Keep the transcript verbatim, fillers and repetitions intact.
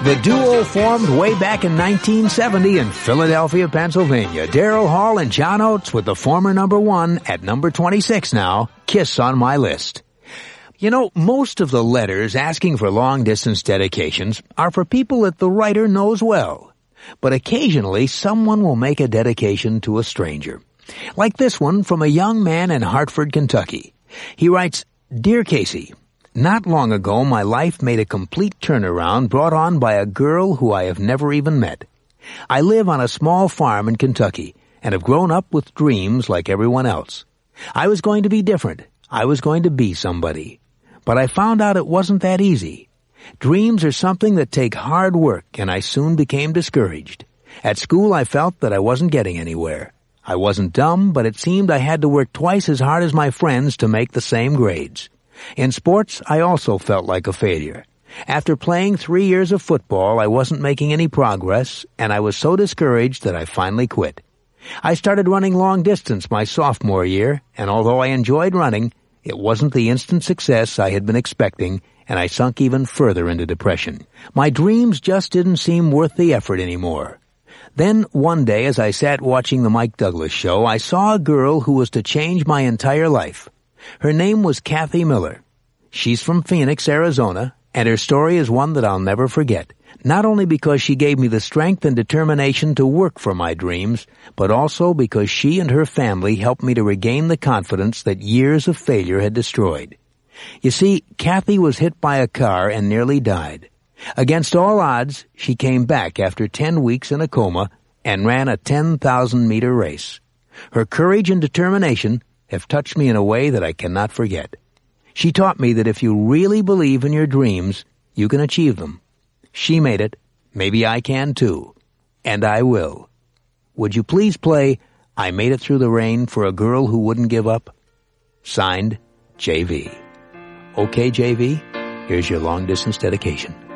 The duo formed way back in nineteen seventy in Philadelphia, Pennsylvania. Daryl Hall and John Oates with the former number one at number twenty-six now, Kiss on My List. You know, most of the letters asking for long-distance dedications are for people that the writer knows well. But occasionally, someone will make a dedication to a stranger. Like this one from a young man in Hartford, Kentucky. He writes, Dear Casey, not long ago my life made a complete turnaround brought on by a girl who I have never even met. I live on a small farm in Kentucky and have grown up with dreams like everyone else. I was going to be different. I was going to be somebody. But I found out it wasn't that easy. Dreams are something that take hard work, and I soon became discouraged. At school I felt that I wasn't getting anywhere. I wasn't dumb, but it seemed I had to work twice as hard as my friends to make the same grades. In sports, I also felt like a failure. After playing three years of football, I wasn't making any progress, and I was so discouraged that I finally quit. I started running long distance my sophomore year, and although I enjoyed running, it wasn't the instant success I had been expecting, and I sunk even further into depression. My dreams just didn't seem worth the effort anymore. Then, one day, as I sat watching the Mike Douglas show, I saw a girl who was to change my entire life. Her name was Kathy Miller. She's from Phoenix, Arizona, and her story is one that I'll never forget. Not only because she gave me the strength and determination to work for my dreams, but also because she and her family helped me to regain the confidence that years of failure had destroyed. You see, Kathy was hit by a car and nearly died. Against all odds, she came back after ten weeks in a coma and ran a ten thousand meter race. Her courage and determination have touched me in a way that I cannot forget. She taught me that if you really believe in your dreams, you can achieve them. She made it. Maybe I can too. And I will. Would you please play I Made It Through the Rain for a Girl Who Wouldn't Give Up? Signed, J V. Okay, J V, here's your long-distance dedication.